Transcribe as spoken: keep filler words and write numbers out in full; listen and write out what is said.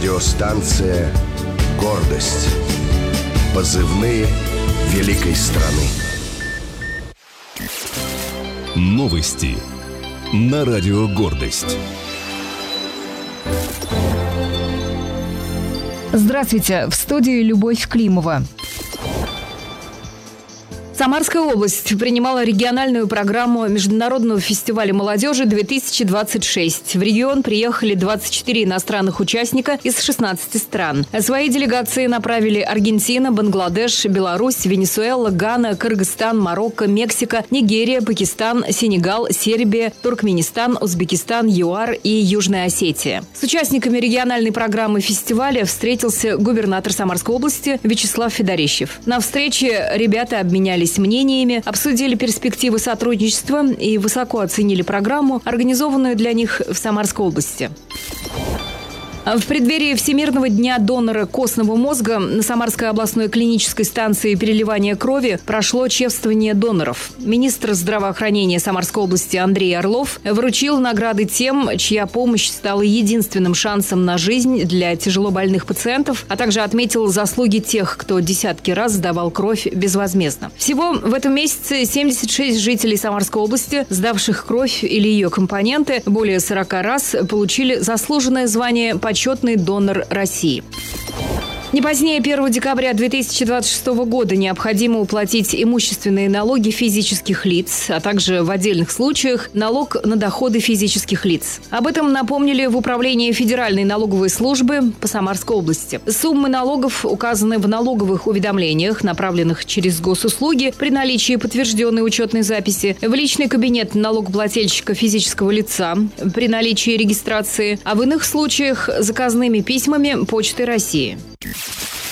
Радиостанция «Гордость». Позывные великой страны. Новости на радио «Гордость». Здравствуйте, в студии Любовь Климова. Самарская область принимала региональную программу Международного фестиваля молодежи две тысячи двадцать шесть. В регион приехали двадцать четыре иностранных участника из шестнадцати стран. Свои делегации направили Аргентина, Бангладеш, Беларусь, Венесуэла, Гана, Кыргызстан, Марокко, Мексика, Нигерия, Пакистан, Сенегал, Сербия, Туркменистан, Узбекистан, ЮАР и Южная Осетия. С участниками региональной программы фестиваля встретился губернатор Самарской области Вячеслав Федорищев. На встрече ребята обменялись мнениями, обсудили перспективы сотрудничества и высоко оценили программу, организованную для них в Самарской области. В преддверии Всемирного дня донора костного мозга на Самарской областной клинической станции переливания крови прошло чествование доноров. Министр здравоохранения Самарской области Андрей Орлов вручил награды тем, чья помощь стала единственным шансом на жизнь для тяжелобольных пациентов, а также отметил заслуги тех, кто десятки раз сдавал кровь безвозмездно. Всего в этом месяце семьдесят шесть жителей Самарской области, сдавших кровь или ее компоненты, более сорока раз получили заслуженное звание «Почетный Почетный донор России». Не позднее первого декабря две тысячи двадцать шестого года необходимо уплатить имущественные налоги физических лиц, а также в отдельных случаях налог на доходы физических лиц. Об этом напомнили в Управлении Федеральной налоговой службы по Самарской области. Суммы налогов указаны в налоговых уведомлениях, направленных через госуслуги при наличии подтвержденной учетной записи, в личный кабинет налогоплательщика физического лица при наличии регистрации, а в иных случаях заказными письмами Почты России.